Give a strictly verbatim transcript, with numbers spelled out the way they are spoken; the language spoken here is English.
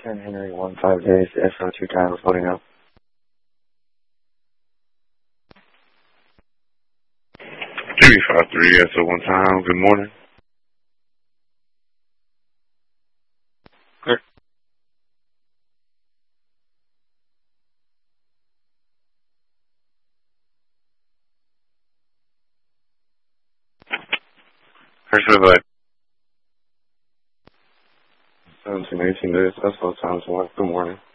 ten Henry, one five days, S O two titles loading up. three five three S O one time, good morning. Clear. First of all, seventeen, eighteen days, S O times one, good morning.